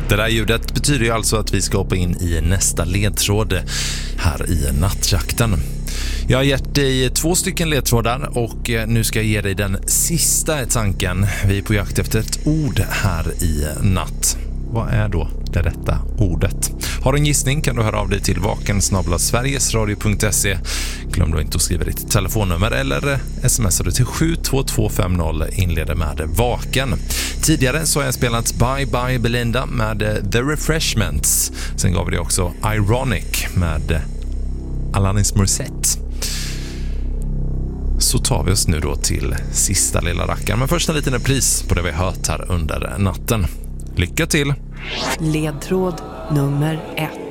Det där ljudet betyder ju alltså att vi ska hoppa in i nästa ledtråd här i nattjakten. Jag har gett dig 2 stycken ledtrådar och nu ska jag ge dig den sista i tanken. Vi är på jakt efter ett ord här i natt. Vad är då det rätta ordet? Har du en gissning kan du höra av dig till vaken@sverigesradio.se. Glöm då inte att skriva ditt telefonnummer eller smsar du till 72250, inleder med vaken. Tidigare så har jag spelat Bye Bye Belinda med The Refreshments. Sen gav vi det också Ironic med Alanis Morissette. Så tar vi oss nu då till sista lilla rackaren. Men först en liten repris på det vi har hört här under natten. Lycka till! Ledtråd nummer 1.